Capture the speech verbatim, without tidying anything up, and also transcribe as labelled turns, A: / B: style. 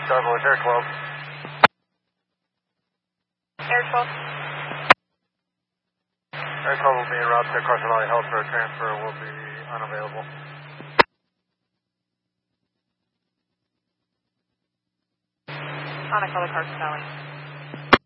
A: Douglas, Air twelve.
B: Air twelve.
A: Air twelve will be en route to Carson Valley Health for a transfer will be unavailable.
B: On a color Carson Valley.